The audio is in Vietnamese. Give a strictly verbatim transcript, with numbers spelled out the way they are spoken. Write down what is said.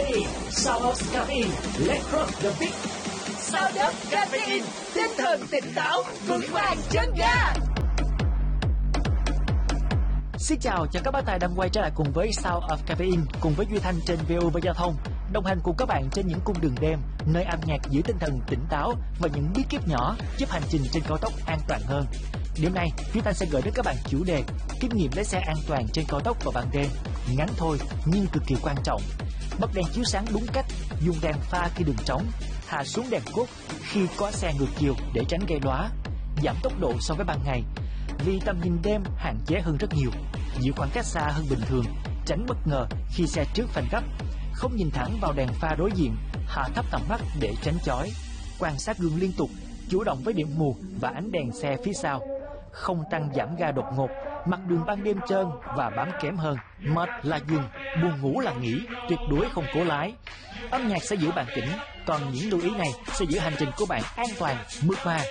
caffeine, sound of caffeine, let's rock the beat. Sound of caffeine, tinh thần tỉnh táo, vững vàng chân ga. Xin chào cho các bác tài đang quay trở lại cùng với Sound of Caffeine cùng với Duy Thanh trên vê o vê Giao thông, đồng hành cùng các bạn trên những cung đường đêm, nơi âm nhạc giữ tinh thần tỉnh táo và những bí kíp nhỏ giúp hành trình trên cao tốc an toàn hơn. Đêm nay, Duy Thanh sẽ gửi đến các bạn chủ đề kinh nghiệm lái xe an toàn trên cao tốc vào ban đêm, ngắn thôi nhưng cực kỳ quan trọng. Bật đèn chiếu sáng đúng cách, dùng đèn pha khi đường trống, hạ xuống đèn cốt khi có xe ngược chiều để tránh gây lóa, giảm tốc độ so với ban ngày vì tầm nhìn đêm hạn chế hơn rất nhiều, giữ khoảng cách xa hơn bình thường, tránh bất ngờ khi xe trước phanh gấp, không nhìn thẳng vào đèn pha đối diện, hạ thấp tầm mắt để tránh chói, quan sát gương liên tục, chủ động với điểm mù và ánh đèn xe phía sau, không tăng giảm ga đột ngột, mặt đường ban đêm trơn và bám kém hơn, mệt là dừng, buồn ngủ là nghỉ, tuyệt đối không cố lái. Âm nhạc sẽ giữ bạn tỉnh, còn những lưu ý này sẽ giữ hành trình của bạn an toàn, mượt mà.